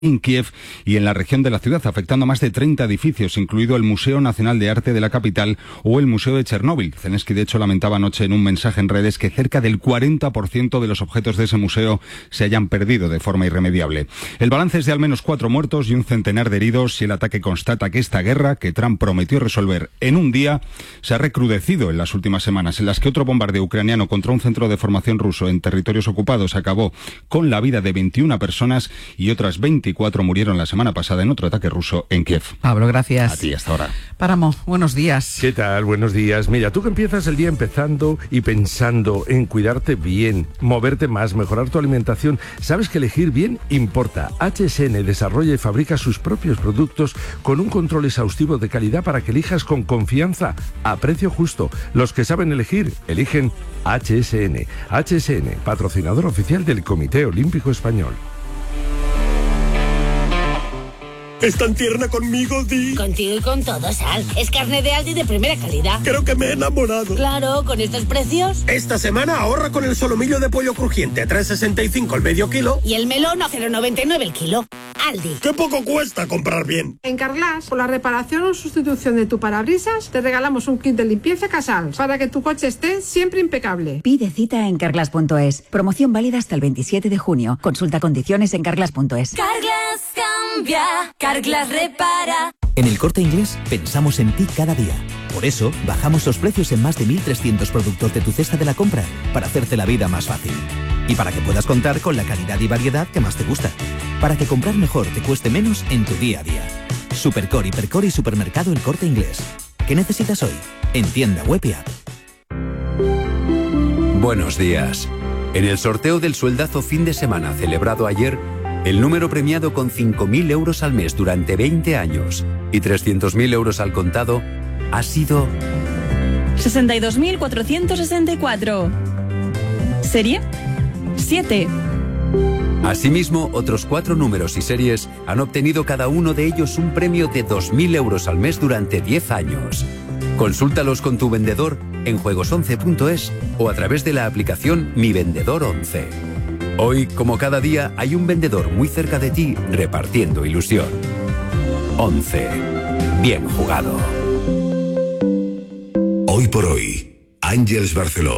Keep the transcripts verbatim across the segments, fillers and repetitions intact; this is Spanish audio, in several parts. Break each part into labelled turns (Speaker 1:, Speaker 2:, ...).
Speaker 1: en Kiev y en la región de la ciudad, afectando a más de treinta edificios, incluido el Museo Nacional de Arte de la capital o el Museo de Chernóbil. Zelensky, de hecho, lamentaba anoche en un mensaje en redes que cerca del cuarenta por ciento de los objetos de ese museo se hayan perdido de forma irremediable. El balance es de al menos cuatro muertos y un centenar de heridos, y el ataque constata que esta guerra, que Trump prometió resolver en un día, se ha recrudecido en las últimas semanas, en las que otro bombardeo ucraniano contra un centro de formación ruso en territorios ocupados acabó con la vida de veintiuna personas y otras veinticuatro murieron la semana pasada en otro ataque ruso en Kiev.
Speaker 2: Pablo, gracias.
Speaker 1: A ti, hasta ahora.
Speaker 2: Páramo, buenos días.
Speaker 3: ¿Qué tal? Buenos días. Mira, tú que empiezas el día empezando y pensando en cuidarte bien, moverte más, mejorar tu alimentación, sabes que elegir bien importa. H S N desarrolla y fabrica sus propios productos con un control exhaustivo de calidad para que elijas con confianza, a precio justo. Los que saben elegir, eligen H S N. H S N, patrocinador oficial del Comité Olímpico Español.
Speaker 4: ¿Es tan tierna conmigo, Di?
Speaker 5: Contigo y con todo, Sal. Es carne de Aldi de primera calidad.
Speaker 4: Creo que me he enamorado.
Speaker 5: Claro, con estos precios.
Speaker 4: Esta semana ahorra con el solomillo de pollo crujiente a tres sesenta y cinco el medio kilo.
Speaker 5: Y el melón a cero noventa y nueve el kilo. Aldi.
Speaker 4: ¡Qué poco cuesta comprar bien!
Speaker 6: En Carglass, por la reparación o sustitución de tu parabrisas, te regalamos un kit de limpieza Casals para que tu coche esté siempre impecable.
Speaker 7: Pide cita en carglass punto es. Promoción válida hasta el veintisiete de junio. Consulta condiciones en carglass punto es.
Speaker 8: Carglass cambia, Carglass repara.
Speaker 9: En El Corte Inglés pensamos en ti cada día. Por eso, bajamos los precios en más de mil trescientos productos de tu cesta de la compra, para hacerte la vida más fácil. Y para que puedas contar con la calidad y variedad que más te gusta. Para que comprar mejor te cueste menos en tu día a día. Supercore, Hipercore y Supermercado El Corte Inglés. ¿Qué necesitas hoy? En tienda web y app.
Speaker 10: Buenos días. En el sorteo del sueldazo fin de semana celebrado ayer, el número premiado con cinco mil euros al mes durante veinte años y trescientos mil euros al contado ha sido
Speaker 11: sesenta y dos mil cuatrocientos sesenta y cuatro. ¿Serie? siete.
Speaker 10: Asimismo, otros cuatro números y series han obtenido cada uno de ellos un premio de dos mil euros al mes durante diez años. Consúltalos con tu vendedor en juegos once punto es o a través de la aplicación Mi Vendedor once. Hoy, como cada día, hay un vendedor muy cerca de ti repartiendo ilusión. once. Bien jugado.
Speaker 12: Hoy por hoy, Àngels Barceló.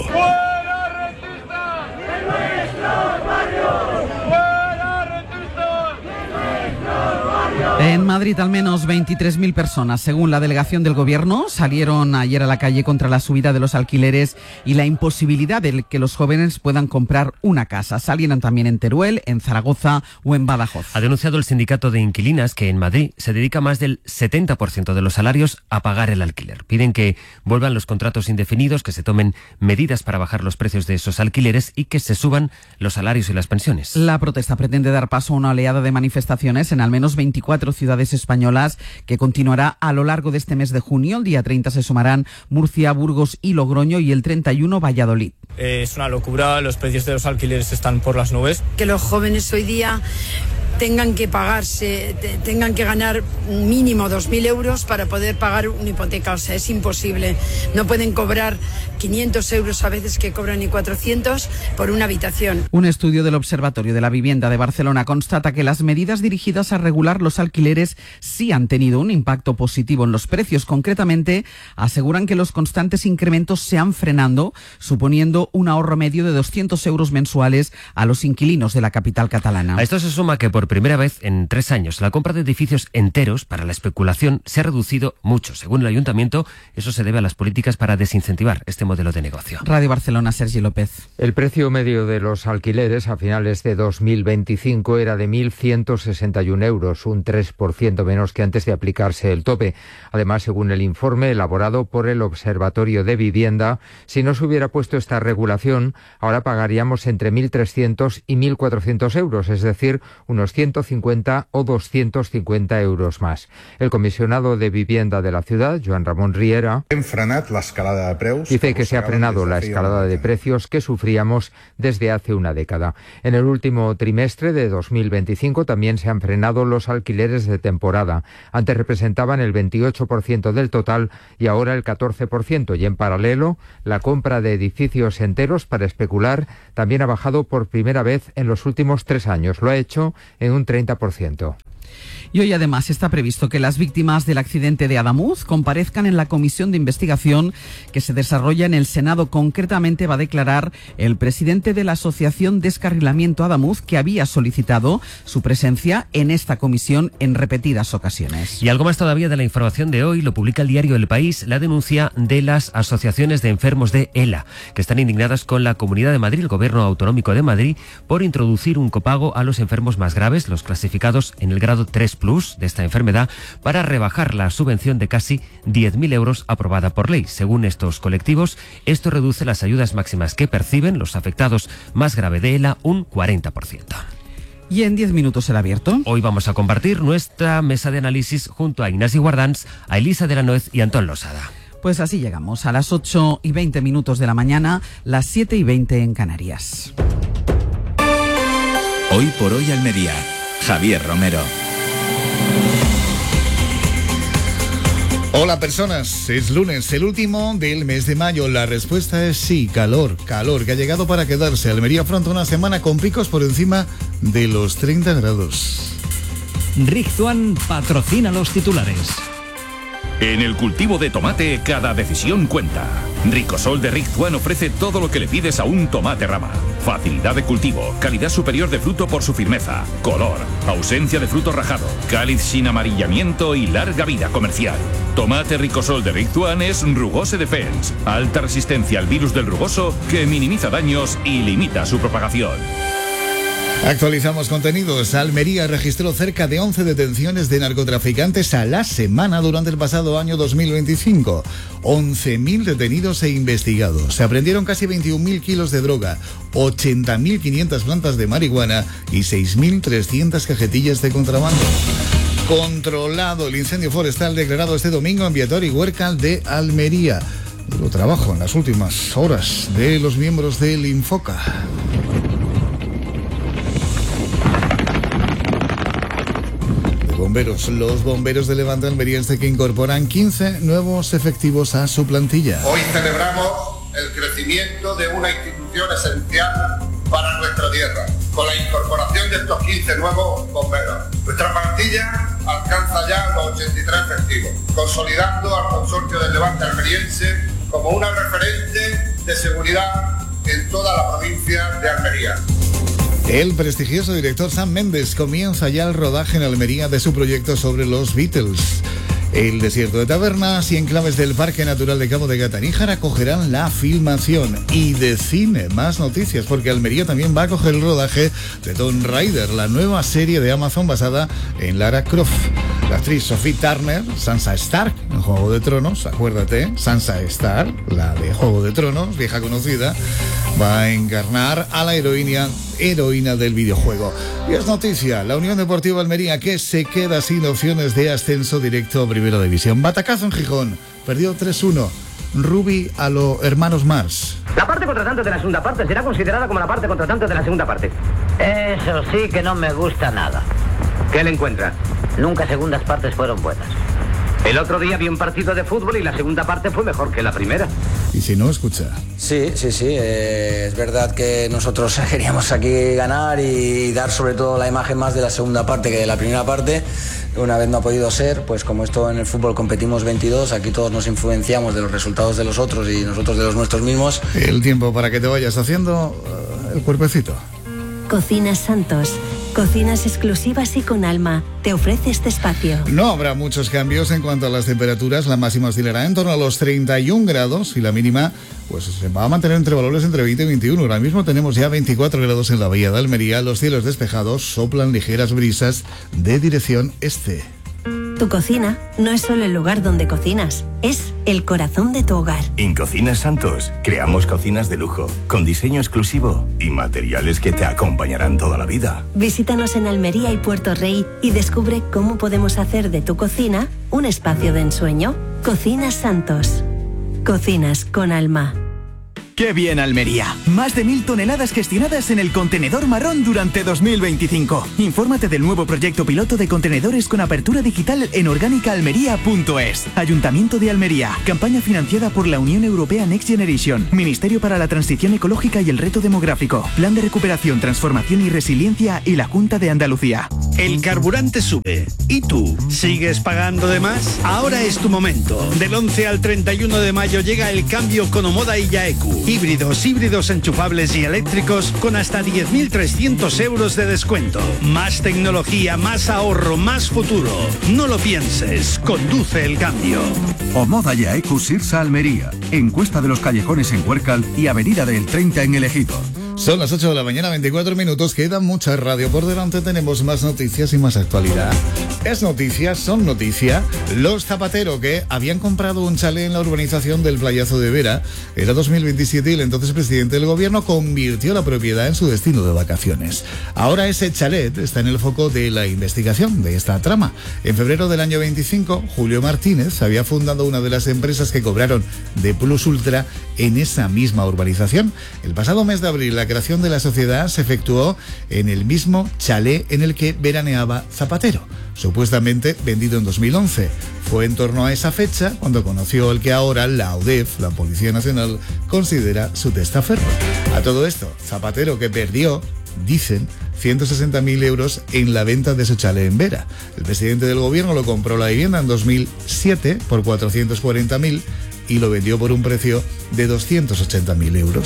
Speaker 2: En Madrid, al menos veintitrés mil personas, según la delegación del Gobierno, salieron ayer a la calle contra la subida de los alquileres y la imposibilidad de que los jóvenes puedan comprar una casa. Salieron también en Teruel, en Zaragoza o en Badajoz.
Speaker 13: Ha denunciado el sindicato de inquilinas que en Madrid se dedica más del setenta por ciento de los salarios a pagar el alquiler. Piden que vuelvan los contratos indefinidos, que se tomen medidas para bajar los precios de esos alquileres y que se suban los salarios y las pensiones.
Speaker 2: La protesta pretende dar paso a una oleada de manifestaciones en al menos veinticuatro ciudades españolas que continuará a lo largo de este mes de junio. El día treinta se sumarán Murcia, Burgos y Logroño y el treinta y uno Valladolid.
Speaker 14: Eh, es una locura, los precios de los alquileres están por las nubes.
Speaker 15: Que los jóvenes hoy día tengan que pagarse, te, tengan que ganar mínimo dos mil euros para poder pagar una hipoteca. O sea, es imposible. No pueden cobrar quinientos euros a veces que cobran ni cuatrocientos por una habitación.
Speaker 2: Un estudio del Observatorio de la Vivienda de Barcelona constata que las medidas dirigidas a regular los alquileres sí han tenido un impacto positivo en los precios. Concretamente, aseguran que los constantes incrementos se han frenando, suponiendo un ahorro medio de doscientos euros mensuales a los inquilinos de la capital catalana.
Speaker 13: A esto se suma que por primera vez en tres años la compra de edificios enteros para la especulación se ha reducido mucho. Según el Ayuntamiento, eso se debe a las políticas para desincentivar este modelo de negocio.
Speaker 2: Radio Barcelona, Sergi López.
Speaker 16: El precio medio de los alquileres a finales de dos mil veinticinco era de mil ciento sesenta y un euros, un tres por ciento menos que antes de aplicarse el tope. Además, según el informe elaborado por el Observatorio de Vivienda, si no se hubiera puesto esta regulación, ahora pagaríamos entre mil trescientos y mil cuatrocientos euros, es decir, unos ciento cincuenta o doscientos cincuenta euros más. El comisionado de Vivienda de la ciudad, Joan Ramon Riera,
Speaker 17: hem frenat l'escalada de preus.
Speaker 16: Dice que que se ha frenado la escalada de precios que sufríamos desde hace una década. En el último trimestre de dos mil veinticinco también se han frenado los alquileres de temporada. Antes representaban el veintiocho por ciento del total y ahora el catorce por ciento. Y en paralelo, la compra de edificios enteros para especular también ha bajado por primera vez en los últimos tres años. Lo ha hecho en un treinta por ciento.
Speaker 2: Y hoy además está previsto que las víctimas del accidente de Adamuz comparezcan en la comisión de investigación que se desarrolla en el Senado. Concretamente va a declarar el presidente de la Asociación Descarrilamiento Adamuz, que había solicitado su presencia en esta comisión en repetidas ocasiones.
Speaker 13: Y algo más todavía de la información de hoy lo publica el diario El País, la denuncia de las asociaciones de enfermos de ELA, que están indignadas con la Comunidad de Madrid, el Gobierno Autonómico de Madrid, por introducir un copago a los enfermos más graves, los clasificados en el grado tres plus de esta enfermedad, para rebajar la subvención de casi diez mil euros aprobada por ley. Según estos colectivos, esto reduce las ayudas máximas que perciben los afectados más grave de ELA un cuarenta por ciento.
Speaker 2: Y en diez minutos será abierto.
Speaker 13: Hoy vamos a compartir nuestra mesa de análisis junto a Ignasi Guardans, a Elisa de la Nuez y Antón Losada.
Speaker 2: Pues así llegamos a las ocho y veinte minutos de la mañana, las siete y veinte en Canarias.
Speaker 17: Hoy por hoy Almería. Javier Romero.
Speaker 18: Hola personas, es lunes, el último del mes de mayo. La respuesta es sí, calor, calor, que ha llegado para quedarse. Almería afronta una semana con picos por encima de los treinta grados.
Speaker 19: Rigzuan patrocina los titulares.
Speaker 20: En el cultivo de tomate, cada decisión cuenta. Ricosol de Rigzuan ofrece todo lo que le pides a un tomate rama. Facilidad de cultivo, calidad superior de fruto por su firmeza, color, ausencia de fruto rajado, cáliz sin amarillamiento y larga vida comercial. Tomate Ricosol de Rigzuan es Rugose Defense, alta resistencia al virus del rugoso que minimiza daños y limita su propagación.
Speaker 18: Actualizamos contenidos. Almería registró cerca de once detenciones de narcotraficantes a la semana durante el pasado año dos mil veinticinco. once mil detenidos e investigados. Se aprendieron casi veintiún mil kilos de droga, ochenta mil quinientas plantas de marihuana y seis mil trescientas cajetillas de contrabando. Controlado el incendio forestal declarado este domingo en Viator y Huércal de Almería. Duro trabajo en las últimas horas de los miembros del Infoca. Bomberos, los bomberos de Levante almeriense que incorporan quince nuevos efectivos a su plantilla.
Speaker 21: Hoy celebramos el crecimiento de una institución esencial para nuestra tierra, con la incorporación de estos quince nuevos bomberos. Nuestra plantilla alcanza ya los ochenta y tres efectivos, consolidando al consorcio del Levante almeriense como una referente de seguridad en toda la provincia de Almería.
Speaker 18: El prestigioso director Sam Mendes comienza ya el rodaje en Almería de su proyecto sobre los Beatles. El desierto de Tabernas y enclaves del Parque Natural de Cabo de Gata-Níjar acogerán la filmación. Y de cine, más noticias, porque Almería también va a acoger el rodaje de Tomb Raider, la nueva serie de Amazon basada en Lara Croft. La actriz Sophie Turner, Sansa Stark en Juego de Tronos, acuérdate, Sansa Stark, la de Juego de Tronos, vieja conocida, va a encarnar a la heroína, heroína del videojuego. Y es noticia, la Unión Deportiva Almería que se queda sin opciones de ascenso directo a Primera División. Batacazo en Gijón, perdió tres uno. Rubi a los hermanos Mars.
Speaker 22: La parte contratante de la segunda parte será considerada como la parte contratante de la segunda parte. Eso sí que no me gusta nada. ¿Qué le encuentra? Nunca segundas partes fueron buenas. El otro día vi un partido de fútbol y la segunda parte fue mejor que la primera.
Speaker 18: Y si no, escucha.
Speaker 23: Sí, sí, sí. Eh, es verdad que nosotros queríamos aquí ganar y dar sobre todo la imagen más de la segunda parte que de la primera parte. Una vez no ha podido ser, pues como esto en el fútbol competimos veintidós, aquí todos nos influenciamos de los resultados de los otros y nosotros de los nuestros mismos.
Speaker 18: El tiempo para que te vayas haciendo uh, el cuerpecito.
Speaker 24: Cocinas Santos. Cocinas exclusivas y con alma. Te ofrece este espacio.
Speaker 18: No habrá muchos cambios en cuanto a las temperaturas. La máxima oscilará en torno a los treinta y un grados y la mínima pues se va a mantener entre valores entre veinte y veintiuno. Ahora mismo tenemos ya veinticuatro grados en la bahía de Almería. Los cielos despejados, soplan ligeras brisas de dirección este.
Speaker 24: Tu cocina no es solo el lugar donde cocinas, es el corazón de tu hogar.
Speaker 12: En Cocinas Santos creamos cocinas de lujo, con diseño exclusivo y materiales que te acompañarán toda la vida.
Speaker 24: Visítanos en Almería y Puerto Rey y descubre cómo podemos hacer de tu cocina un espacio de ensueño. Cocinas Santos. Cocinas con alma.
Speaker 1: ¡Qué bien, Almería! Más de mil toneladas gestionadas en el contenedor marrón durante dos mil veinticinco. Infórmate del nuevo proyecto piloto de contenedores con apertura digital en orgánica almería punto es. Ayuntamiento de Almería. Campaña financiada por la Unión Europea Next Generation. Ministerio para la Transición Ecológica y el Reto Demográfico. Plan de Recuperación, Transformación y Resiliencia y la Junta de Andalucía.
Speaker 3: El carburante sube. ¿Y tú? ¿Sigues pagando de más? Ahora es tu momento. Del once al treinta y uno de mayo llega el cambio con Omoda y Yaeku. Híbridos, híbridos enchufables y eléctricos con hasta diez mil trescientos euros de descuento. Más tecnología, más ahorro, más futuro. No lo pienses, conduce el cambio.
Speaker 4: Omoda Yaeku Sirsa Almería. Encuesta de los callejones en Huércal y Avenida del treinta en El Ejido.
Speaker 18: Son las ocho de la mañana, veinticuatro minutos, queda mucha radio por delante, tenemos más noticias y más actualidad. Es noticia, son noticia, los Zapatero que habían comprado un chalet en la urbanización del Playazo de Vera, era dos mil veintisiete y el entonces presidente del gobierno convirtió la propiedad en su destino de vacaciones. Ahora ese chalet está en el foco de la investigación de esta trama. En febrero del año veinticinco, Julio Martínez había fundado una de las empresas que cobraron de Plus Ultra en esa misma urbanización. El pasado mes de abril, la creación de la sociedad se efectuó en el mismo chalet en el que veraneaba Zapatero, supuestamente vendido en dos mil once. Fue en torno a esa fecha cuando conoció el que ahora la U D E F, la Policía Nacional, considera su testaferro. A todo esto, Zapatero, que perdió, dicen, ciento sesenta mil euros en la venta de su chalet en Vera. El presidente del gobierno lo compró la vivienda en dos mil siete por cuatrocientos cuarenta mil y lo vendió por un precio de doscientos ochenta mil euros.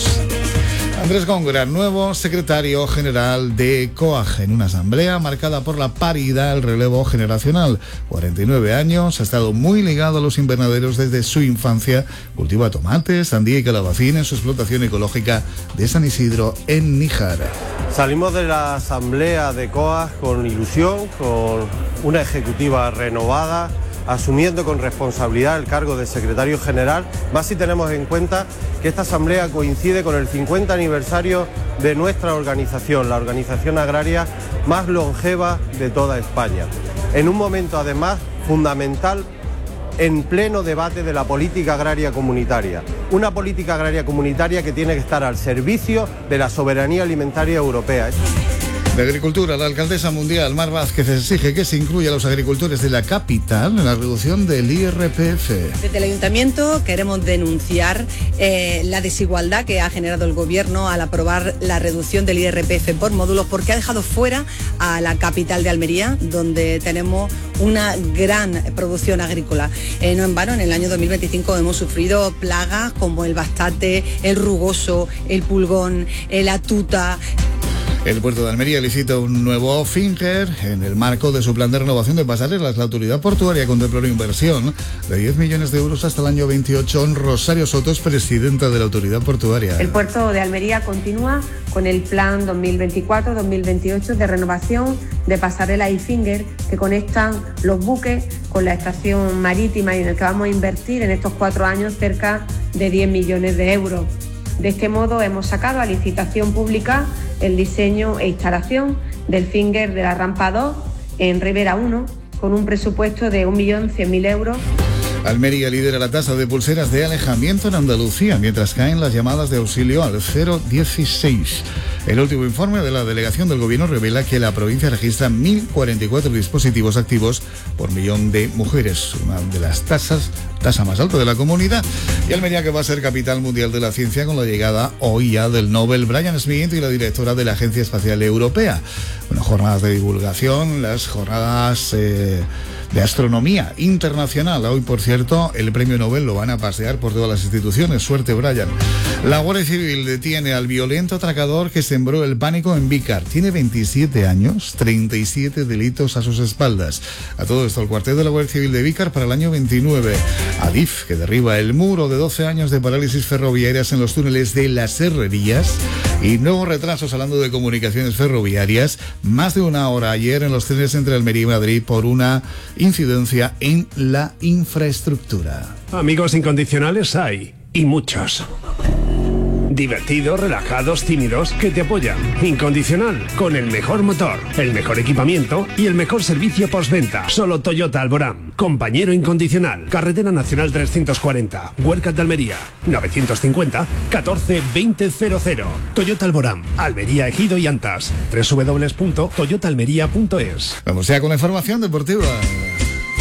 Speaker 18: Andrés Góngora, nuevo secretario general de COAG, en una asamblea marcada por la paridad, el relevo generacional. cuarenta y nueve años, ha estado muy ligado a los invernaderos desde su infancia, cultiva tomates, sandía y calabacín en su explotación ecológica de San Isidro, en Níjar.
Speaker 5: Salimos de la asamblea de COAG con ilusión, con una ejecutiva renovada, asumiendo con responsabilidad el cargo de secretario general, más si tenemos en cuenta que esta asamblea coincide con el cincuenta aniversario de nuestra organización, la organización agraria más longeva de toda España. En un momento además fundamental, en pleno debate de la política agraria comunitaria. Una política agraria comunitaria que tiene que estar al servicio de la soberanía alimentaria europea.
Speaker 18: De Agricultura, la alcaldesa mundial Mar Vázquez exige que se incluya a los agricultores de la capital en la reducción del I R P F.
Speaker 25: Desde el ayuntamiento queremos denunciar eh, la desigualdad que ha generado el gobierno al aprobar la reducción del I R P F por módulos, porque ha dejado fuera a la capital de Almería, donde tenemos una gran producción agrícola. Eh, no en vano, en el año dos mil veinticinco hemos sufrido plagas como el bastate, el rugoso, el pulgón, la tuta.
Speaker 18: El puerto de Almería licita un nuevo finger en el marco de su plan de renovación de pasarelas. La autoridad portuaria contempló una inversión de diez millones de euros hasta el año veintiocho. Rosario Soto es presidenta de la autoridad portuaria.
Speaker 26: El puerto de Almería continúa con el plan dos mil veinticuatro dos mil veintiocho de renovación de pasarelas y finger que conectan los buques con la estación marítima, y en el que vamos a invertir en estos cuatro años cerca de diez millones de euros. De este modo hemos sacado a licitación pública el diseño e instalación del finger de la rampa dos en Ribera uno con un presupuesto de un millón cien mil euros.
Speaker 18: Almería lidera la tasa de pulseras de alejamiento en Andalucía, mientras caen las llamadas de auxilio al cero dieciséis. El último informe de la delegación del gobierno revela que la provincia registra mil cuarenta y cuatro dispositivos activos por millón de mujeres, una de las tasas, tasa más alta de la comunidad. Y Almería, que va a ser capital mundial de la ciencia con la llegada hoy ya del Nobel Brian Smith y la directora de la Agencia Espacial Europea. Bueno, jornadas de divulgación, las jornadas eh, de astronomía internacional. Hoy, por cierto, el premio Nobel lo van a pasear por todas las instituciones. Suerte, Brian. La Guardia Civil detiene al violento atracador que sembró el pánico en Vícar. Tiene veintisiete años, treinta y siete delitos a sus espaldas. A todo esto, el cuartel de la Guardia Civil de Vícar para el año veintinueve. Adif, que derriba el muro de doce años de parálisis ferroviarias en los túneles de las Herrerías. Y nuevos retrasos, hablando de comunicaciones ferroviarias, más de una hora ayer en los trenes entre Almería y Madrid por una incidencia en la infraestructura.
Speaker 27: Amigos incondicionales hay, y muchos.
Speaker 6: Divertidos, relajados, tímidos, que te apoyan. Incondicional, con el mejor motor, el mejor equipamiento y el mejor servicio postventa. Solo Toyota Alborán. Compañero incondicional. Carretera Nacional trescientos cuarenta. Huercas de Almería. novecientos cincuenta catorce veinte cero cero. Toyota Alborán. Almería, Ejido y Antas. doble u doble u doble u punto toyota almería punto es.
Speaker 18: Vamos ya con la información deportiva.